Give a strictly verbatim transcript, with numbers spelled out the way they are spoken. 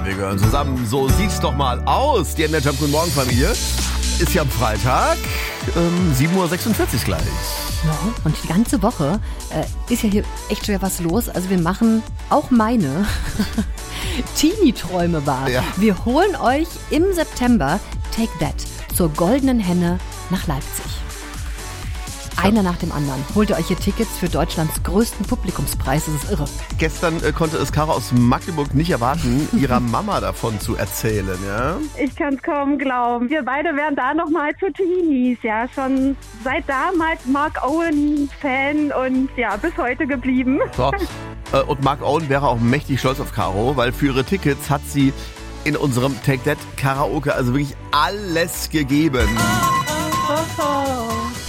wir gehören zusammen. So sieht's doch mal aus. Die Energy Guten Morgen Familie ist ja am Freitag, ähm, sieben Uhr sechsundvierzig gleich. Ja, und die ganze Woche äh, ist ja hier echt schwer was los. Also wir machen auch meine Teenie-Träume wahr. Ja. Wir holen euch im September Take That zur Goldenen Henne nach Leipzig. Einer nach dem anderen. Holt ihr euch hier Tickets für Deutschlands größten Publikumspreis. Das ist irre. Gestern äh, konnte es Caro aus Magdeburg nicht erwarten, ihrer Mama davon zu erzählen, ja? Ich kann es kaum glauben. Wir beide werden da nochmal zu Teenies, ja. Schon seit damals Mark Owen-Fan und ja, bis heute geblieben. So. Äh, und Mark Owen wäre auch mächtig stolz auf Caro, weil für ihre Tickets hat sie in unserem Take That Karaoke also wirklich alles gegeben. Oh, oh, oh.